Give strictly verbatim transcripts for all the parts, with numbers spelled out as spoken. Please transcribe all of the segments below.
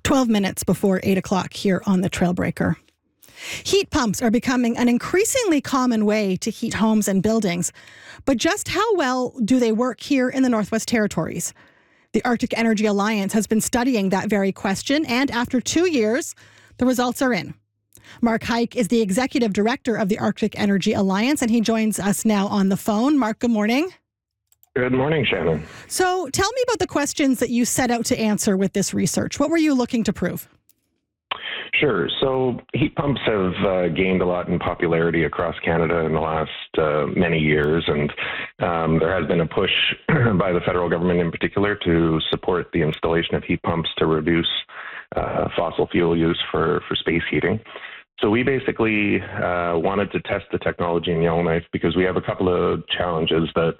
twelve minutes before eight o'clock here on the Trailbreaker. Heat pumps are becoming an increasingly common way to heat homes and buildings. But just how well do they work here in the Northwest Territories? The Arctic Energy Alliance has been studying that very question, and after two years, the results are in. Mark Hike is the executive director of the Arctic Energy Alliance, and he joins us now on the phone. Mark, good morning. Good morning, Shannon. So tell me about the questions that you set out to answer with this research. What were you looking to prove? Sure. So heat pumps have uh, gained a lot in popularity across Canada in the last uh, many years, and um, there has been a push by the federal government in particular to support the installation of heat pumps to reduce uh, fossil fuel use for, for space heating. So we basically uh, wanted to test the technology in Yellowknife because we have a couple of challenges that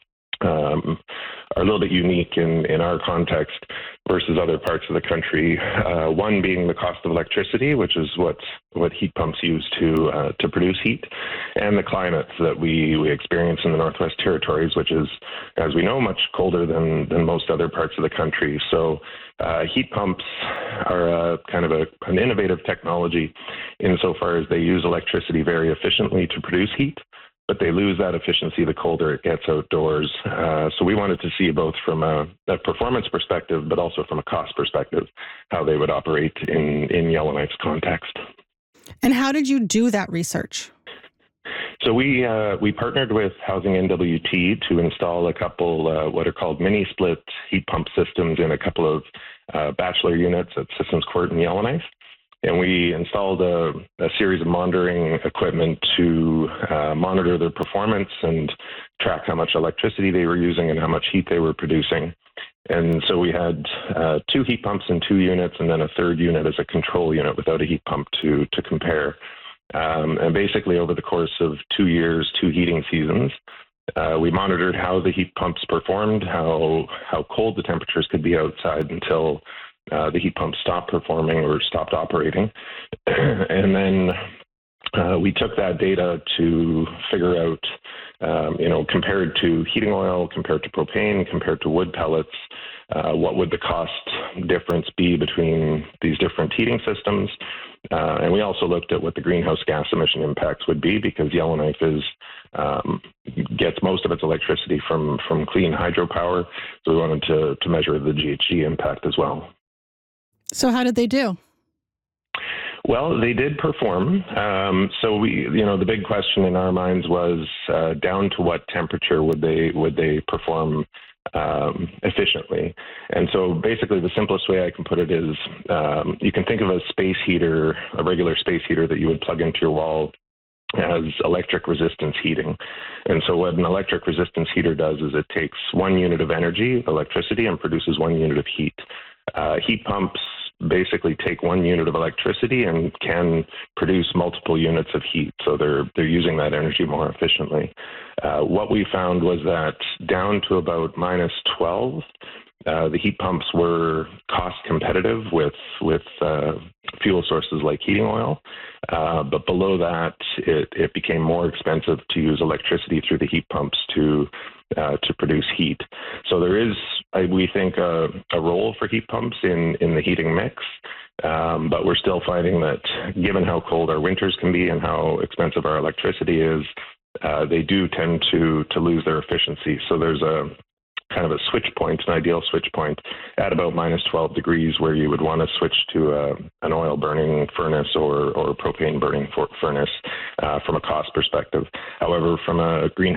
Um, are a little bit unique in, in our context versus other parts of the country. Uh, one being the cost of electricity, which is what what heat pumps use to uh, to produce heat, and the climate that we, we experience in the Northwest Territories, which is, as we know, much colder than, than most other parts of the country. So uh, heat pumps are a, kind of a, an innovative technology insofar as they use electricity very efficiently to produce heat, but they lose that efficiency the colder it gets outdoors. Uh, so we wanted to see both from a, a performance perspective, but also from a cost perspective, how they would operate in, in Yellowknife's context. And how did you do that research? So we uh, we partnered with Housing N W T to install a couple uh, what are called mini split heat pump systems in a couple of uh, bachelor units at Systems Court in Yellowknife. And we installed a, a series of monitoring equipment to uh, monitor their performance and track how much electricity they were using and how much heat they were producing. And so we had uh, two heat pumps in two units and then a third unit as a control unit without a heat pump to, to compare. Um, and basically over the course of two years, two heating seasons, uh, we monitored how the heat pumps performed, how, how cold the temperatures could be outside until Uh, the heat pump stopped performing or stopped operating. And then uh, we took that data to figure out, um, you know, compared to heating oil, compared to propane, compared to wood pellets, uh, what would the cost difference be between these different heating systems? Uh, and we also looked at what the greenhouse gas emission impacts would be, because Yellowknife is um, gets most of its electricity from, from clean hydropower. So we wanted to, to measure the G H G impact as well. So how did they do? Well, they did perform. Um, so we, you know, the big question in our minds was uh, down to what temperature would they would they perform um, efficiently? And so basically, the simplest way I can put it is um, you can think of a space heater, a regular space heater that you would plug into your wall, as electric resistance heating. And so what an electric resistance heater does is it takes one unit of energy, electricity, and produces one unit of heat. Uh, heat pumps basically take one unit of electricity and can produce multiple units of heat. So they're they're using that energy more efficiently. Uh, what we found was that down to about minus twelve, uh, the heat pumps were cost competitive with with uh, fuel sources like heating oil. Uh, but below that, it, it became more expensive to use electricity through the heat pumps to uh, to produce heat. So there is, I, we think, a, a role for heat pumps in, in the heating mix, um, but we're still finding that given how cold our winters can be and how expensive our electricity is, uh, they do tend to, to lose their efficiency. So there's a kind of a switch point, an ideal switch point at about minus twelve degrees where you would want to switch to uh, an oil burning furnace or, or propane burning for, furnace uh, from a cost perspective. However, from a green